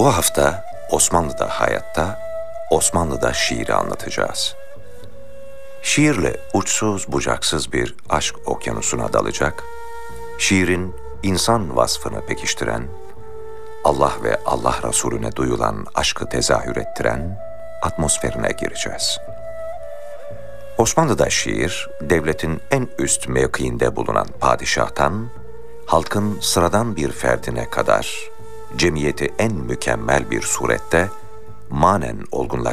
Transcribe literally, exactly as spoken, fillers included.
Bu hafta Osmanlı'da hayatta, Osmanlı'da şiiri anlatacağız. Şiirle uçsuz bucaksız bir aşk okyanusuna dalacak, şiirin insan vasfını pekiştiren, Allah ve Allah Resulüne duyulan aşkı tezahür ettiren atmosferine gireceğiz. Osmanlı'da şiir, devletin en üst mevkiinde bulunan padişahtan, halkın sıradan bir ferdine kadar, cemiyeti en mükemmel bir surette manen olgunlaştırmaktadır.